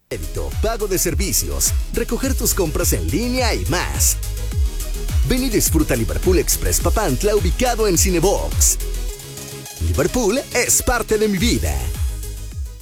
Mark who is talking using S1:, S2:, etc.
S1: Crédito, pago de servicios, recoger tus compras en línea y más. Ven y disfruta Liverpool Express Papantla, ubicado en Cinebox. Liverpool es parte de mi vida.